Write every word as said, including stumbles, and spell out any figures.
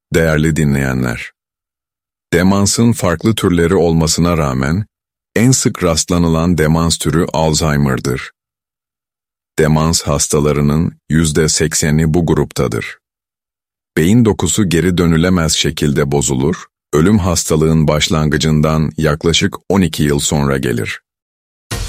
Değerli dinleyenler, demansın farklı türleri olmasına rağmen en sık rastlanılan demans türü Alzheimer'dır. Demans hastalarının yüzde sekseni bu gruptadır. Beyin dokusu geri dönülemez şekilde bozulur, ölüm hastalığın başlangıcından yaklaşık on iki yıl sonra gelir.